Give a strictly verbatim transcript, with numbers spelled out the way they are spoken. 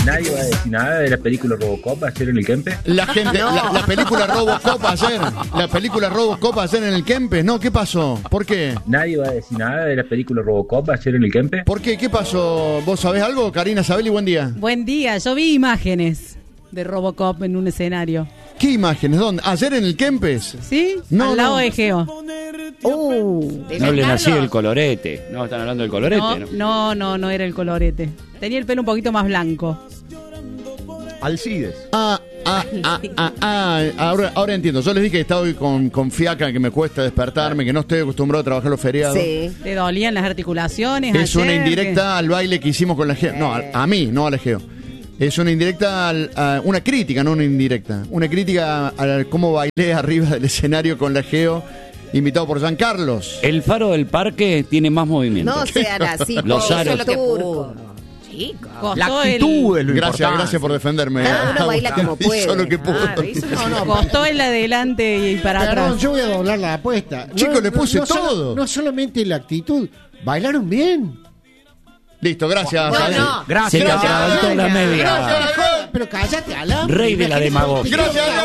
Nadie va a decir nada de la película Robocop ayer en el Kempes. La gente, No. la, la película Robocop ayer, la película Robocop ayer en el Kempes, no, ¿qué pasó? ¿Por qué? Nadie va a decir nada de la película Robocop ayer en el Kempes. ¿Por qué? ¿Qué pasó? ¿Vos sabés algo? Karina Sabelli, buen día. Buen día, yo vi imágenes de Robocop en un escenario. ¿Qué imágenes? ¿Dónde? ¿Ayer en el Kempes? ¿Sí? No, Al lado no. de Geo. Uh, No hablen así del colorete. No, están hablando del colorete, No, ¿no? no, no, no era el colorete. Tenía el pelo un poquito más blanco. Alcides. Ah, ah, ah, ah, ah, ahora, ahora entiendo. Yo les dije que estaba hoy con, con fiaca, que me cuesta despertarme, que no estoy acostumbrado a trabajar los feriados. sí. ¿Te dolían las articulaciones? Es una ayer? indirecta al baile que hicimos con la Geo. No, a, a mí, no a la Geo. Es una indirecta, al- a- una crítica, no una indirecta. Una crítica a, a cómo bailé arriba del escenario con la Geo, invitado por San Carlos. El faro del parque tiene más movimiento. No sean así. Los po, aros. eso es lo que pudo. Chicos. Costó La el- actitud es lo Gracias, importante. gracias por defenderme. Cada uno baila como Hizo puede. lo que pudo. Claro, hizo lo que No, no, Costó el adelante y para Perdón, atrás. yo voy a doblar la apuesta. Chicos, le puse solo- todo. no solamente la actitud, bailaron bien. Listo, gracias. Bueno, Ale. no. Se le Gracias. atragantó la media. Pero cállate, Alan. Rey de la demagogia. Gracias.